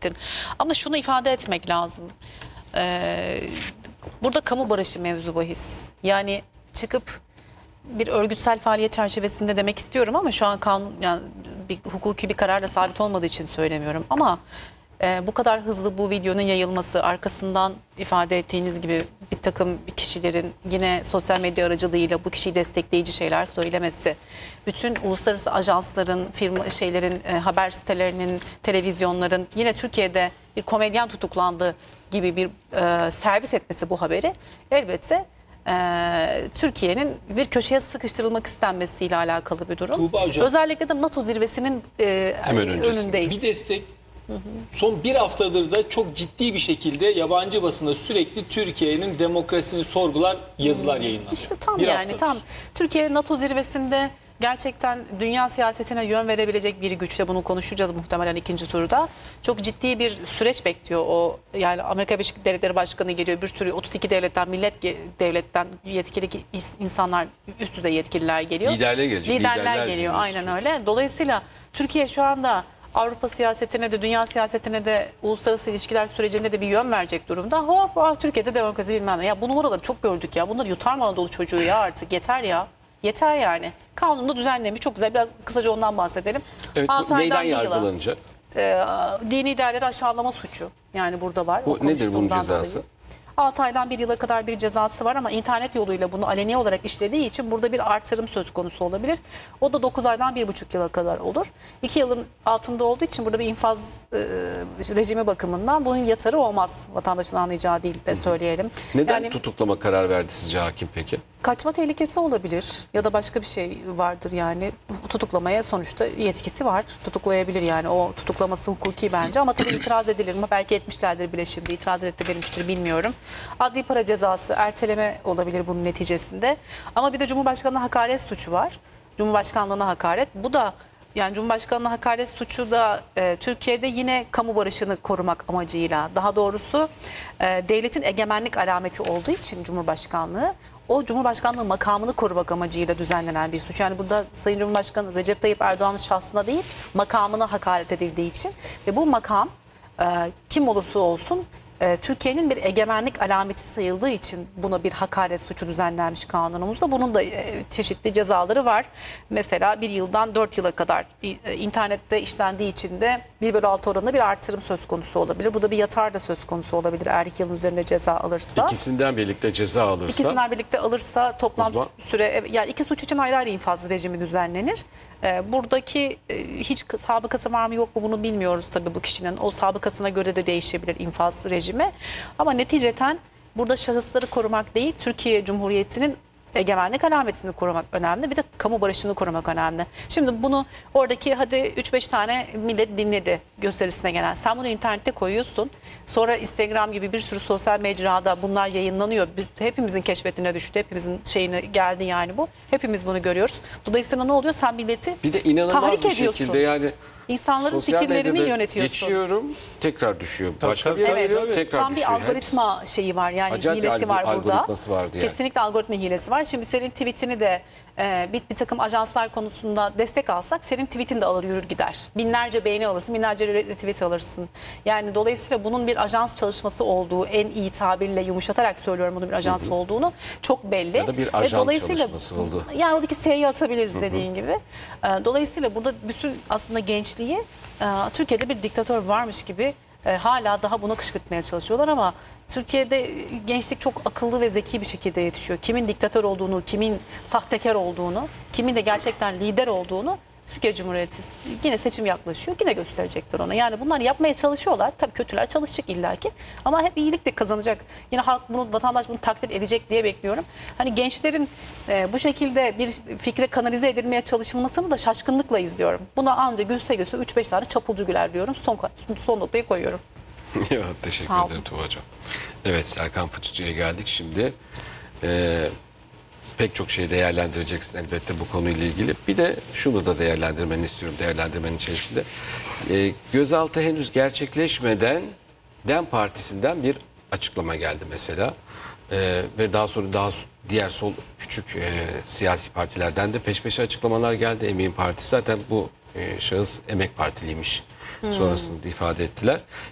ettin. Ama şunu ifade etmek lazım. Burada kamu barışı mevzu bahis. Yani çıkıp bir örgütsel faaliyet çerçevesinde demek istiyorum ama şu an kanun, yani bir hukuki bir kararla sabit olmadığı için söylemiyorum. Ama bu kadar hızlı bu videonun yayılması, arkasından ifade ettiğiniz gibi bir takım kişilerin yine sosyal medya aracılığıyla bu kişiyi destekleyici şeyler söylemesi, bütün uluslararası ajansların, firma haber sitelerinin, televizyonların yine Türkiye'de bir komedyen tutuklandı gibi bir servis etmesi bu haberi elbette Türkiye'nin bir köşeye sıkıştırılmak istenmesiyle alakalı bir durum. Özellikle de NATO zirvesinin önündeyiz. Bir destek. Son bir haftadır da çok ciddi bir şekilde yabancı basında sürekli Türkiye'nin demokrasini sorgular yazılar yayınlanıyor. İşte tam bir yani haftadır. tam Türkiye NATO zirvesinde gerçekten dünya siyasetine yön verebilecek bir güçle, bunu konuşacağız muhtemelen ikinci turda. Çok ciddi bir süreç bekliyor o. Yani Amerika Birleşik Devletleri Başkanı geliyor, bir sürü 32 devletten, devletten yetkili insanlar, üst düzey yetkililer geliyor. Liderler geliyor aynen öyle. Dolayısıyla Türkiye şu anda Avrupa siyasetine de, dünya siyasetine de, uluslararası ilişkiler sürecinde de bir yön verecek durumda. Hop, Türkiye'de demokrasi bilmem ne. Ya bu numaraları çok gördük ya. Bunları yutar mı Anadolu çocuğu ya artık? Yeter ya. Yeter yani. Kanunda düzenlemiş. Çok güzel. Biraz kısaca ondan bahsedelim. Evet, neyden yargılanacak? Dini değerleri aşağılama suçu. Yani burada var. Bu nedir bunun cezası? 6 aydan 1 yıla kadar bir cezası var ama internet yoluyla bunu aleni olarak işlediği için burada bir artırım söz konusu olabilir. O da 9 aydan 1,5 yıla kadar olur. 2 yılın altında olduğu için burada bir infaz rejimi bakımından bunun yatarı olmaz. Vatandaşın anlayacağı değil de söyleyelim. Neden tutuklama karar verdi sizce hakim peki? Kaçma tehlikesi olabilir ya da başka bir şey vardır yani. Tutuklamaya sonuçta yetkisi var. Tutuklayabilir yani, o tutuklaması hukuki bence ama tabii itiraz edilir mi? Belki etmişlerdir bile şimdi. İtiraz reddedilmiştir, bilmiyorum. Adli para cezası, erteleme olabilir bunun neticesinde. Ama bir de Cumhurbaşkanı'na hakaret suçu var. Cumhurbaşkanlığına hakaret. Bu da yani Cumhurbaşkanı'na hakaret suçu da Türkiye'de yine kamu barışını korumak amacıyla, daha doğrusu devletin egemenlik alameti olduğu için Cumhurbaşkanlığı, o Cumhurbaşkanlığı makamını korumak amacıyla düzenlenen bir suç. Yani burada Sayın Cumhurbaşkanı Recep Tayyip Erdoğan'ın şahsına değil, makamına hakaret edildiği için ve bu makam kim olursa olsun Türkiye'nin bir egemenlik alameti sayıldığı için buna bir hakaret suçu düzenlenmiş kanunumuzda. Bunun da çeşitli cezaları var. Mesela 1 yıldan 4 yıla kadar internette işlendiği için de 1/6 oranında bir artırım söz konusu olabilir. Bu da bir yatar da söz konusu olabilir eğer 2 yılın üzerinde ceza alırsa. İkisinden birlikte ceza alırsa? İkisinden birlikte alırsa toplam süre, yani iki suç için ayrı ayrı infaz rejimi düzenlenir. Buradaki hiç sabıkası var mı yok mu bunu bilmiyoruz tabii bu kişinin. O sabıkasına göre de değişebilir infaz rejimi. Ama neticeten burada şahısları korumak değil, Türkiye Cumhuriyeti'nin egemenlik alametini korumak önemli. Bir de kamu barışını korumak önemli. Şimdi bunu oradaki hadi 3-5 tane millet dinledi gösterisine gelen. Sen bunu internette koyuyorsun. Sonra Instagram gibi bir sürü sosyal mecrada bunlar yayınlanıyor. Hepimizin keşfetine düştü. Hepimizin şeyine geldi yani bu. Hepimiz bunu görüyoruz. Dolayısıyla ne oluyor? Sen milleti bir de inanılmaz tahrik bir ediyorsun. şekilde yani İnsanların fikirlerini yönetiyorsun. Geçiyorum, tekrar düşüyor. Başka bir yere geliyor, tekrar tam düşüyor. Tam bir algoritma şeyi var yani, acayip hilesi var burada. Algoritması vardı yani. Kesinlikle algoritma hilesi var. Şimdi senin tweetini de bir takım ajanslar konusunda destek alsak senin tweetin de alır yürür gider. Binlerce beğeni alırsın, binlerce retweet alırsın. Yani dolayısıyla bunun bir ajans çalışması olduğu, en iyi tabirle yumuşatarak söylüyorum bunun bir ajans olduğunu çok belli. Ya da bir ajan çalışması oldu. Yani oradaki S'yi atabiliriz dediğin gibi. Dolayısıyla burada bütün aslında gençliği Türkiye'de bir diktatör varmış gibi hala daha buna kışkırtmaya çalışıyorlar ama Türkiye'de gençlik çok akıllı ve zeki bir şekilde yetişiyor. Kimin diktatör olduğunu, kimin sahtekar olduğunu, kimin de gerçekten lider olduğunu Türkiye Cumhuriyeti yine seçim yaklaşıyor. Yine gösterecekler ona. Yani bunlar yapmaya çalışıyorlar. Tabii kötüler çalışacak illaki. Ama hep iyilik de kazanacak. Yine halk bunu, vatandaş bunu takdir edecek diye bekliyorum. Hani gençlerin bu şekilde bir fikre kanalize edilmeye çalışılmasını da şaşkınlıkla izliyorum. Buna anca gülse 3-5 tane çapulcu güler diyorum. Son noktayı koyuyorum. Teşekkür ederim Tuğba'cığım. Evet, Serkan Fıçıcı'ya geldik şimdi. Pek çok şey değerlendireceksin elbette bu konuyla ilgili. Bir de şunu da değerlendirmeni istiyorum, değerlendirmenin içerisinde. Gözaltı henüz gerçekleşmeden DEM Partisi'nden bir açıklama geldi mesela. Ve daha sonra diğer sol küçük siyasi partilerden de peş peşe açıklamalar geldi. Emeğin Partisi zaten bu şahıs Emek Partiliymiş. Sonrasında ifade ettiler.